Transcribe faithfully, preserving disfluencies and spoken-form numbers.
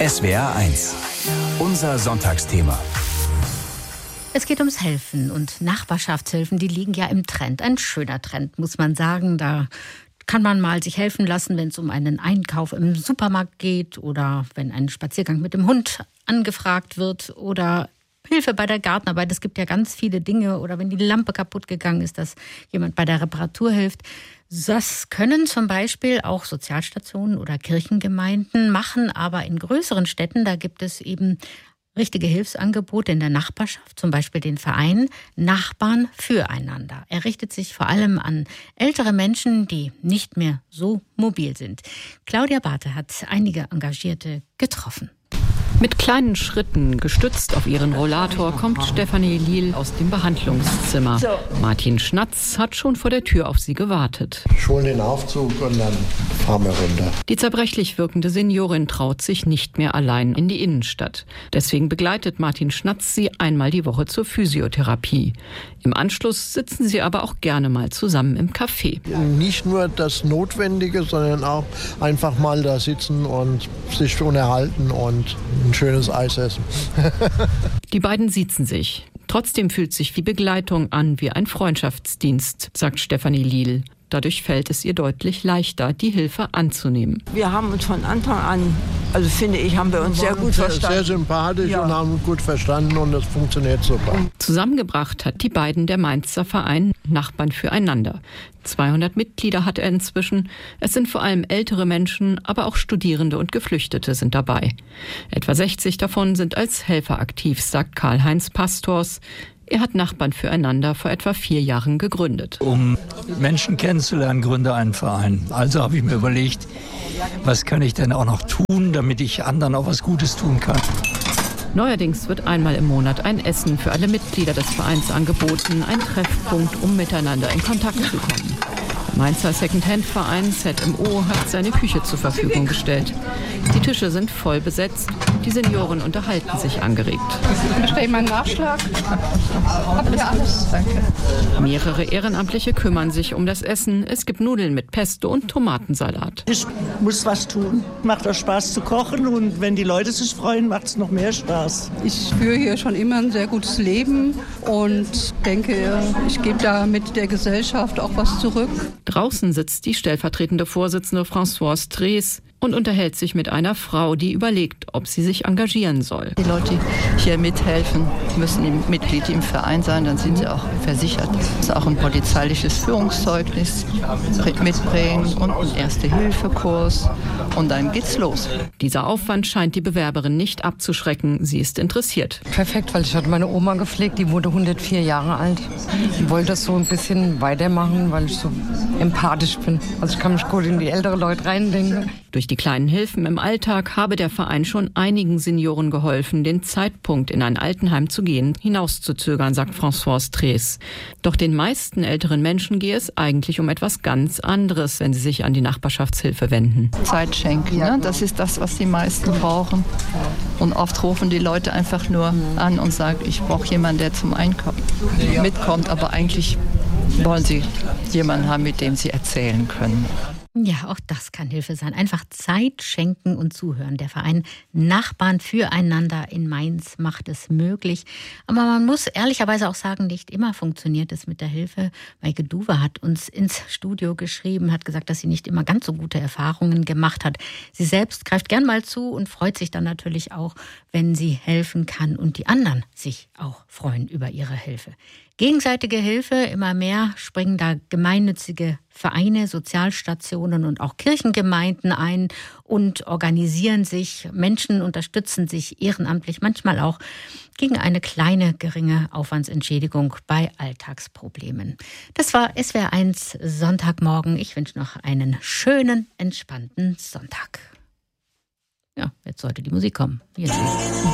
S W R eins. Unser Sonntagsthema. Es geht ums Helfen und Nachbarschaftshilfen, die liegen ja im Trend. Ein schöner Trend, muss man sagen. Da kann man mal sich helfen lassen, wenn es um einen Einkauf im Supermarkt geht oder wenn ein Spaziergang mit dem Hund angefragt wird oder Hilfe bei der Gartenarbeit. Es gibt ja ganz viele Dinge. Oder wenn die Lampe kaputt gegangen ist, dass jemand bei der Reparatur hilft. Das können zum Beispiel auch Sozialstationen oder Kirchengemeinden machen. Aber in größeren Städten, da gibt es eben richtige Hilfsangebote in der Nachbarschaft, zum Beispiel den Verein Nachbarn füreinander. Er richtet sich vor allem an ältere Menschen, die nicht mehr so mobil sind. Claudia Barthe hat einige Engagierte getroffen. Mit kleinen Schritten, gestützt auf ihren Rollator, kommt Stefanie Liel aus dem Behandlungszimmer. Martin Schnatz hat schon vor der Tür auf sie gewartet. Ich hole den Aufzug und dann fahren wir runter. Die zerbrechlich wirkende Seniorin traut sich nicht mehr allein in die Innenstadt. Deswegen begleitet Martin Schnatz sie einmal die Woche zur Physiotherapie. Im Anschluss sitzen sie aber auch gerne mal zusammen im Café. Nicht nur das Notwendige, sondern auch einfach mal da sitzen und sich unterhalten und ein schönes Eis essen. Die beiden siezen sich. Trotzdem fühlt sich die Begleitung an wie ein Freundschaftsdienst, sagt Stefanie Liel. Dadurch fällt es ihr deutlich leichter, die Hilfe anzunehmen. Wir haben uns von Anfang an, also finde ich, haben wir uns sehr gut sehr, verstanden. Sehr sympathisch Ja. und haben gut verstanden und es funktioniert super. Zusammengebracht hat die beiden der Mainzer Verein Nachbarn füreinander. zweihundert Mitglieder hat er inzwischen. Es sind vor allem ältere Menschen, aber auch Studierende und Geflüchtete sind dabei. Etwa sechzig davon sind als Helfer aktiv, sagt Karl-Heinz Pastors. Er hat Nachbarn füreinander vor etwa vier Jahren gegründet. Um Menschen kennenzulernen, gründe einen Verein. Also habe ich mir überlegt, was kann ich denn auch noch tun, damit ich anderen auch was Gutes tun kann. Neuerdings wird einmal im Monat ein Essen für alle Mitglieder des Vereins angeboten, ein Treffpunkt, um miteinander in Kontakt zu kommen. Der Mainzer Second-Hand-Verein Z M O hat seine Küche zur Verfügung gestellt. Die Tische sind voll besetzt, die Senioren unterhalten sich angeregt. Bestell mal einen Nachschlag. Habt ihr alles? Danke. Mehrere Ehrenamtliche kümmern sich um das Essen. Es gibt Nudeln mit Pesto und Tomatensalat. Ich muss was tun. Macht auch Spaß zu kochen und wenn die Leute sich freuen, macht es noch mehr Spaß. Ich führe hier schon immer ein sehr gutes Leben und denke, ich gebe da mit der Gesellschaft auch was zurück. Draußen sitzt die stellvertretende Vorsitzende Françoise Trees und unterhält sich mit einer Frau, die überlegt, ob sie sich engagieren soll. Die Leute, die hier mithelfen, müssen Mitglied im Verein sein, dann sind sie auch versichert. Das ist auch ein polizeiliches Führungszeugnis mitbringen und einen Erste-Hilfe-Kurs und dann geht's los. Dieser Aufwand scheint die Bewerberin nicht abzuschrecken. Sie ist interessiert. Perfekt, weil ich hatte meine Oma gepflegt, die wurde hundertvier Jahre alt. Ich wollte das so ein bisschen weitermachen, weil ich so empathisch bin. Also ich kann mich gut in die ältere Leute reindenken. Durch die kleinen Hilfen im Alltag habe der Verein schon einigen Senioren geholfen, den Zeitpunkt, in ein Altenheim zu gehen, hinauszuzögern, sagt Françoise Trees. Doch den meisten älteren Menschen gehe es eigentlich um etwas ganz anderes, wenn sie sich an die Nachbarschaftshilfe wenden. Zeit schenken, ne? Das ist das, was die meisten brauchen. Und oft rufen die Leute einfach nur an und sagen, ich brauche jemanden, der zum Einkauf mitkommt, aber eigentlich wollen sie jemanden haben, mit dem sie erzählen können. Ja, auch das kann Hilfe sein. Einfach Zeit schenken und zuhören. Der Verein Nachbarn füreinander in Mainz macht es möglich. Aber man muss ehrlicherweise auch sagen, nicht immer funktioniert es mit der Hilfe. Maike Duwe hat uns ins Studio geschrieben, hat gesagt, dass sie nicht immer ganz so gute Erfahrungen gemacht hat. Sie selbst greift gern mal zu und freut sich dann natürlich auch, wenn sie helfen kann und die anderen sich auch freuen über ihre Hilfe. Gegenseitige Hilfe, immer mehr springen da gemeinnützige Vereine, Sozialstationen und auch Kirchengemeinden ein und organisieren sich. Menschen unterstützen sich ehrenamtlich, manchmal auch gegen eine kleine, geringe Aufwandsentschädigung bei Alltagsproblemen. Das war S W R eins Sonntagmorgen. Ich wünsche noch einen schönen, entspannten Sonntag. Ja, jetzt sollte die Musik kommen. Hier ist sie.